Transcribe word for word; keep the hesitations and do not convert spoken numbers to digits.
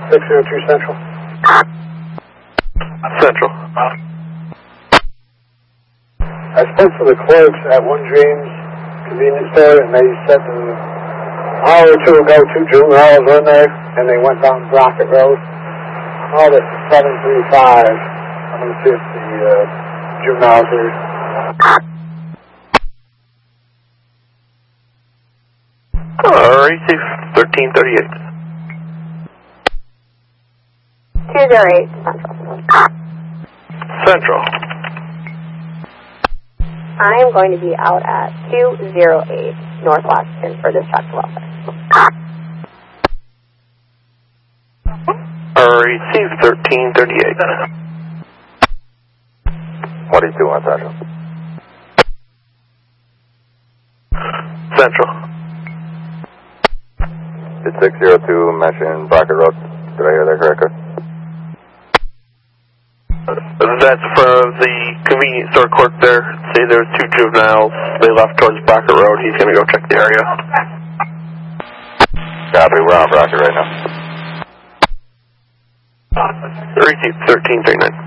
six zero two Central. Central. I spoke to the clerks at One Dreams convenience store, and they said that an hour or two ago, two juveniles were in there, and they went down Brockett Road. Called it seven three five. I'm going to see if the uh, juveniles are... Uh, receive thirteen thirty-eight. two zero eight Central. Central. I am going to be out at two zero eight North Washington for this truck welfare. Uh, receive thirteen thirty-eight. What do you do on Central? Central. Did six zero two mention Brockett Road? Did I hear that correctly? That's from the convenience store clerk there. Say there were two juveniles. They left towards Brockett Road. He's going to go check the area. Copy, we're on Brockett right now. Receive thirteen thirty-nine.